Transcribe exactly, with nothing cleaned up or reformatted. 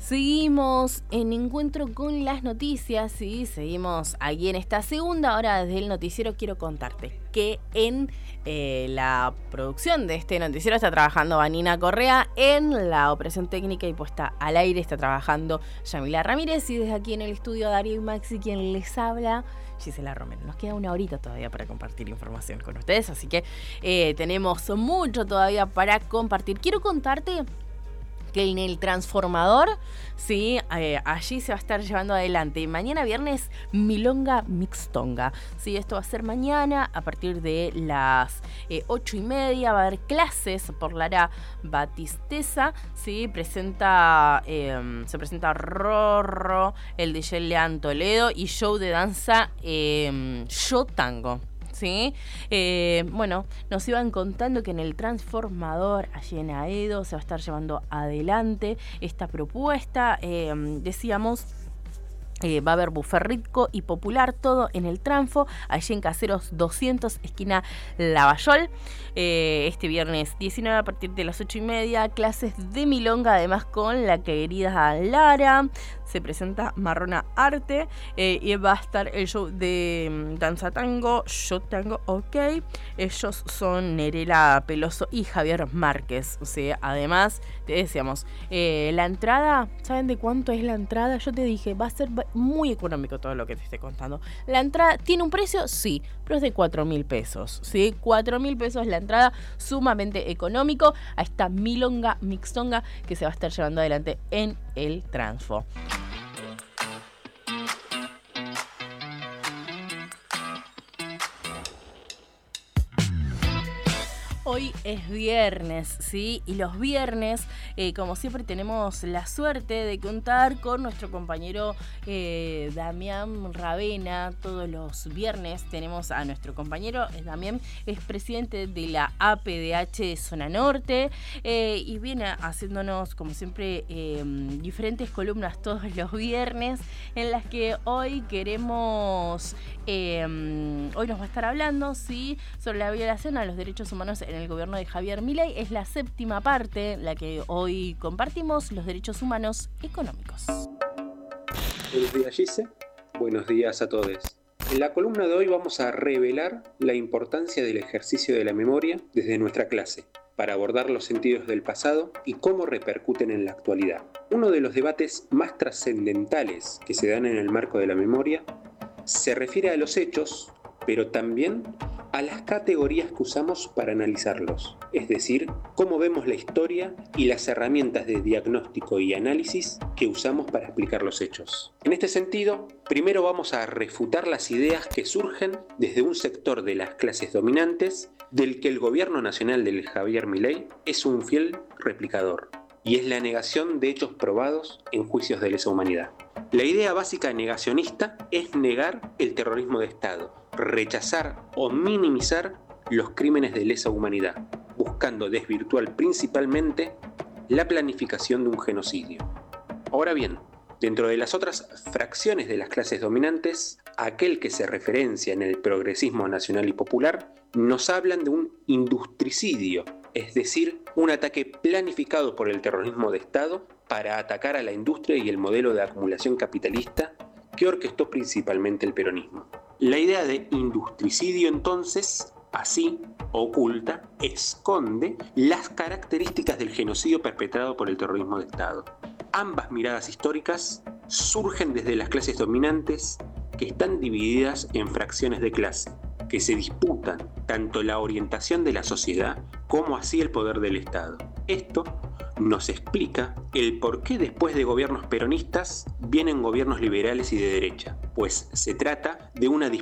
Seguimos en Encuentro con las Noticias, ¿sí? Seguimos aquí en esta segunda hora desde el noticiero. Quiero contarte que en eh, la producción de este noticiero está trabajando Vanina Correa, en la operación técnica y puesta al aire está trabajando Yamila Ramírez, y desde aquí en el estudio Darío y Maxi quien les habla, Gisela Romero. Nos queda una horita todavía para compartir información con ustedes, así que eh, tenemos mucho todavía para compartir. Quiero contarte que en el transformador, sí, eh, allí se va a estar llevando adelante mañana viernes Milonga Mixtonga. Sí, esto va a ser mañana a partir de las eh, ocho y media. Va a haber clases por Lara Batisteza. Sí, presenta, eh, se presenta Rorro, el D J Lean Toledo y show de danza eh, Yo Tango. ¿Sí? Eh, bueno, nos iban contando que en el transformador allí en Aedo se va a estar llevando adelante esta propuesta. Eh, decíamos, eh, va a haber buffet rico y popular, todo en el Transfo, allí en Caseros doscientos, esquina Lavallol. Eh, este viernes diecinueve a partir de las ocho y media, clases de milonga, además con la querida Lara. Se presenta Marrona Arte eh, y va a estar el show de um, danza tango, Yo Tango, ok. Ellos son Nerela Peloso y Javier Márquez. O sea, además, te decíamos, eh, la entrada, ¿saben de cuánto es la entrada? Yo te dije, va a ser muy económico todo lo que te esté contando. La entrada tiene un precio, sí, pero es de cuatro mil pesos. ¿Sí? cuatro mil pesos la entrada, sumamente económico a esta Milonga Mixtonga que se va a estar llevando adelante en el Transfo. Hoy es viernes, ¿sí? Y los viernes, eh, como siempre, tenemos la suerte de contar con nuestro compañero eh, Damián Ravena. Todos los viernes tenemos a nuestro compañero. Damián es presidente de la A P D H Zona Norte eh, y viene haciéndonos, como siempre, eh, diferentes columnas todos los viernes, en las que hoy queremos... Eh, hoy nos va a estar hablando, ¿sí?, sobre la violación a los derechos humanos en el gobierno de Javier Milei. Es la séptima parte, la que hoy compartimos, los derechos humanos económicos. Buenos días, Gise. Buenos días a todos. En la columna de hoy vamos a revelar la importancia del ejercicio de la memoria desde nuestra clase, para abordar los sentidos del pasado y cómo repercuten en la actualidad. Uno de los debates más trascendentales que se dan en el marco de la memoria se refiere a los hechos, pero también a las categorías que usamos para analizarlos, es decir, cómo vemos la historia y las herramientas de diagnóstico y análisis que usamos para explicar los hechos. En este sentido, primero vamos a refutar las ideas que surgen desde un sector de las clases dominantes del que el gobierno nacional del Javier Milei es un fiel replicador, y es la negación de hechos probados en juicios de lesa humanidad. La idea básica negacionista es negar el terrorismo de Estado, rechazar o minimizar los crímenes de lesa humanidad, buscando desvirtuar principalmente la planificación de un genocidio. Ahora bien, dentro de las otras fracciones de las clases dominantes, aquel que se referencia en el progresismo nacional y popular, nos hablan de un industricidio, es decir, un ataque planificado por el terrorismo de Estado para atacar a la industria y el modelo de acumulación capitalista que orquestó principalmente el peronismo. La idea de industricidio, entonces, así, oculta, esconde las características del genocidio perpetrado por el terrorismo de Estado. Ambas miradas históricas surgen desde las clases dominantes, que están divididas en fracciones de clase, que se disputan tanto la orientación de la sociedad como así el poder del Estado. Esto nos explica el por qué después de gobiernos peronistas vienen gobiernos liberales y de derecha, pues se trata de una disputa